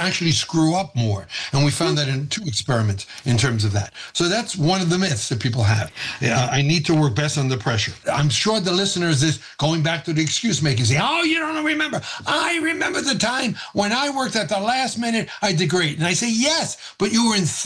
actually screw up more. And we found that in 2 experiments in terms of that. So that's one of the myths that people have. I need to work best under pressure. I'm sure the listeners is going back to the excuse making, say, oh, you don't remember. I remember the time when I worked at the last minute, I did great. And I say, yes, but you were in